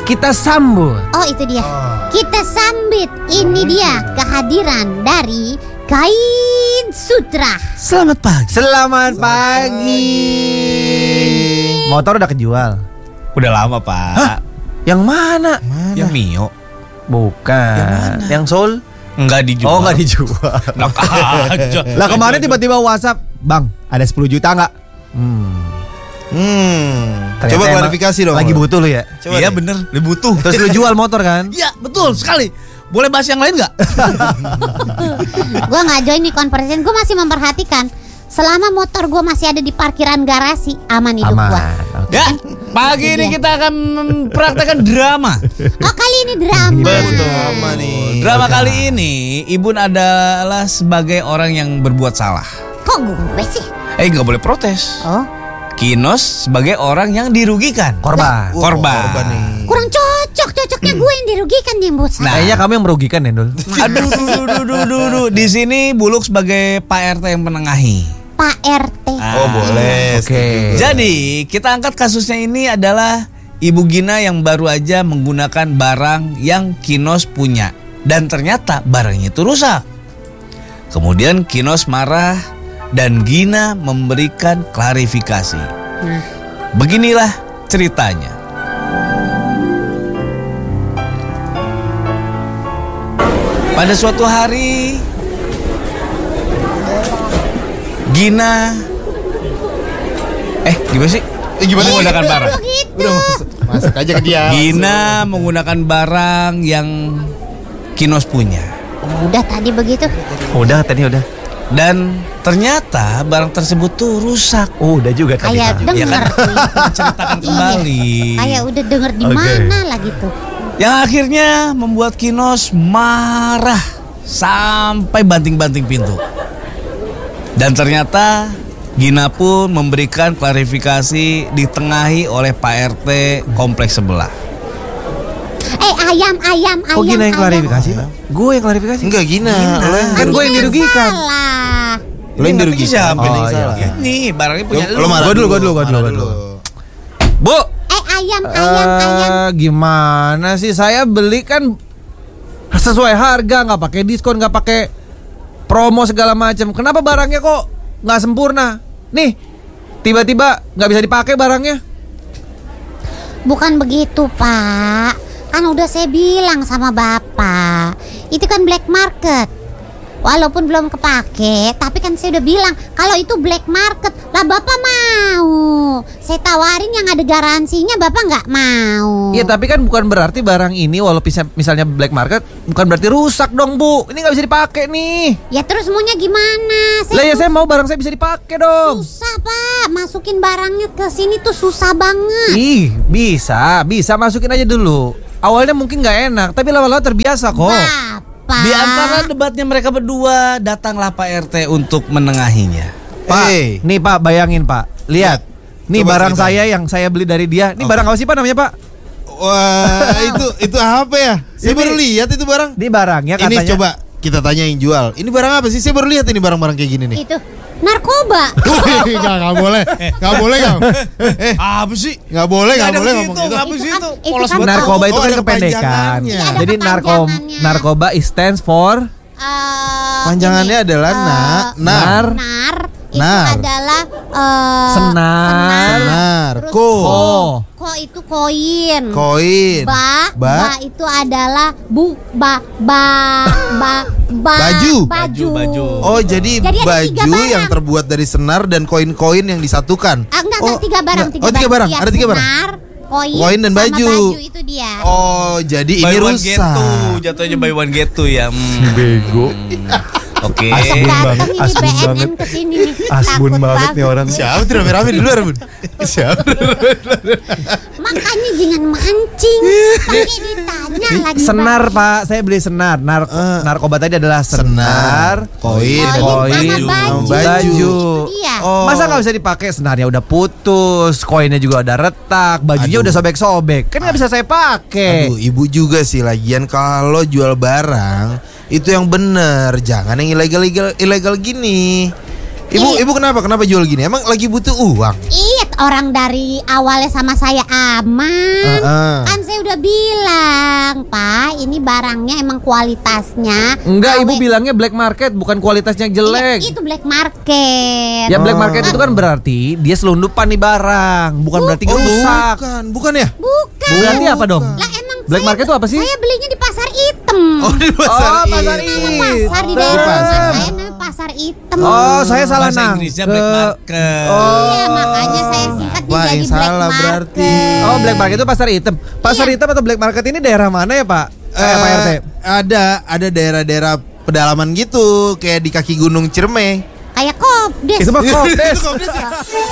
kita sambut. Oh itu dia. Kita sambut. Ini dia kehadiran dari Kain Sutra. Selamat pagi. Selamat pagi. Motor udah kejual. Udah lama, Pak. Hah? Yang mana? Yang Mio. Bukan. Yang Soul? Enggak dijual. Oh, enggak dijual. Enak aja. Lah kemarin tiba-tiba WhatsApp, "Bang, ada 10 juta enggak?" Ternyata Coba emang klarifikasi dong. Lagi butuh lu ya? Coba Iya deh. bener, dia butuh. Terus lu jual motor kan? Iya, betul sekali. Boleh bahas yang lain nggak? Gue nggak join di conversation. Gue masih memperhatikan. Selama motor gue masih ada di parkiran garasi, aman hidup gue. Oke. Ya, pagi ini kita akan mempraktekkan drama. Oh kali ini drama. Betul. Drama nih. Drama kali ini, Ibun adalah sebagai orang yang berbuat salah. Kok gue sih? Nggak boleh protes. Oh Kinos sebagai orang yang dirugikan. Korban. Korban. nih. kurang cocok. Cocoknya gue yang dirugikan nih bos. Nah. Kayaknya kamu yang merugikan ya, Dul. Aduh. Di sini Buluk sebagai Pak RT yang menengahi. Pak RT. Oh boleh. Oke. Jadi kita angkat kasusnya ini adalah Ibu Gina yang baru aja menggunakan barang yang Kinos punya. Dan ternyata barangnya itu rusak. Kemudian Kinos marah dan Gina memberikan klarifikasi. Beginilah ceritanya. Pada suatu hari Gina gimana sih? Gimana? Menggunakan barang. Udah masuk aja ke dia. Gina menggunakan barang yang Kinos punya. Udah tadi begitu. Udah tadi udah. Dan ternyata barang tersebut tuh rusak. Oh, udah juga tadi. Kayak Pak. denger. Menceritakan kembali. Kayak udah denger di Oke. mana lah gitu. Yang akhirnya membuat Kinos marah sampai banting-banting pintu. Dan ternyata Gina pun memberikan klarifikasi ditengahi oleh Pak RT kompleks sebelah. Ayam. Oh, Gina yang klarifikasi, Pak? Gue yang klarifikasi. Enggak Gina. Kan gue yang dirugikan. Salah. Lo yang dirugikan. Siapa Oh, yang iya. salah? Ini barangnya punya Lo lu. marah Gua dulu. Marah Bu, Ayam. gimana sih, saya beli kan sesuai harga, nggak pakai diskon, nggak pakai promo segala macam. Kenapa barangnya kok nggak sempurna? Nih, tiba-tiba nggak bisa dipakai barangnya. Bukan begitu Pak. Kan udah saya bilang sama Bapak, itu kan black market. Walaupun belum kepake, tapi kan saya udah bilang kalau itu black market. Lah Bapak mau saya tawarin yang ada garansinya, Bapak nggak mau. Iya, tapi kan bukan berarti barang ini walaupun misalnya black market bukan berarti rusak dong, Bu. Ini nggak bisa dipakai nih. Ya terus maunya gimana? Lah ya, saya mau barang saya bisa dipakai dong. Susah Pak, masukin barangnya ke sini tuh susah banget. Ih, bisa masukin aja dulu. Awalnya mungkin nggak enak, tapi lama-lama terbiasa kok. Bapak. Di antara debatnya mereka berdua, datanglah Pak RT untuk menengahinya. Pak, nih Pak, bayangin Pak, lihat. Nih Coba barang cerita. saya yang saya beli dari dia. Ini barang apa sih Pak namanya Pak? Wah, itu apa ya? Saya Ini- baru lihat itu barang. Ini barangnya Ini katanya. coba kita tanya yang jual. Ini barang apa sih? Saya baru lihat ini barang-barang kayak gini nih. Itu narkoba. Enggak boleh. Enggak boleh kamu. Apa sih? Enggak boleh Nggak ada ngomong begitu, gitu. nggak Itu sih kan- itu? itu Polos kan banget. Narkoba itu Oh, kan ada kependekan. kepanjangannya. Iya, ada Jadi kepanjangannya. narkoba is stands for Panjangannya ini, adalah nar. Nar itu Nar. adalah Senar. Terus Ko. ko itu koin. Koin. Ba itu adalah Baju. Baju. Oh, jadi Jadi ada tiga baju barang. yang terbuat dari senar dan koin-koin yang disatukan. Enggak, tiga barang. Oh, tiga barang. Iya, Ada tiga barang. senar, Koin dan sama baju. itu dia. Oh, jadi Buy ini one get two, rusak. jatuhnya buy one get two ya. bego. Oke. Asbun banget, Datang ini asbun BNN banget. kesini nih. Asbun Takut banget nih orang. Siapa tuh rame-rame di luar, Bun? Siapa? Makanya jangan mancing. Pakai ditanya lagi. Senar Pak, saya beli senar. Narkoba tadi adalah senar, koin, Koin sama baju. Iya. Oh. Masa nggak bisa dipakai? Senarnya udah putus, koinnya juga udah retak, bajunya Aduh. udah sobek-sobek. Kan nggak bisa saya pakai. Aduh, ibu juga sih lagian kalau jual barang itu yang bener, jangan yang ilegal gini. Ibu kenapa jual gini? Emang lagi butuh uang? Iya, orang dari awalnya sama saya aman. Kan saya udah bilang, Pak, ini barangnya emang kualitasnya. Enggak, Ibu bilangnya black market, bukan kualitasnya jelek. Iya, itu black market. Ya black market itu kan berarti dia selundupan nih barang, bukan berarti rusak. Bukan ya? Bukan. Berarti apa dong? Lah emang Black saya- market itu apa sih? Saya belinya di pasar item. Oh, di pasar Oh, pasar itu. item. Pasar di daerah rumah saya namanya pasar item. Oh, saya salah Bahasa nang. Inggrisnya black market. Iya, makanya saya singkatnya Pak, jadi yang black salah market. berarti. Oh, black market itu pasar hitam. Pasar hitam atau black market ini daerah mana ya, Pak? Pak RT. Ada daerah-daerah pedalaman gitu, kayak di kaki Gunung Ciremai. Kayak Kopdes. Itu mah Kopdes. Itu Kopdes ya?